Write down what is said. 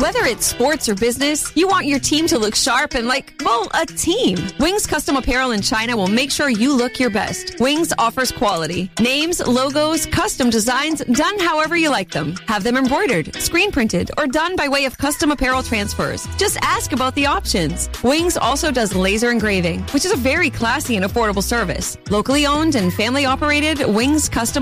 Whether it's sports or business, you want your team to look sharp and like, well, a team. Wings Custom Apparel in China will make sure you look your best. Wings offers quality. Names, logos, custom designs, done however you like them. Have them embroidered, screen printed, or done by way of custom apparel transfers. Just ask about the options. Wings also does laser engraving, which is a very classy and affordable service. Locally owned and family operated, Wings Custom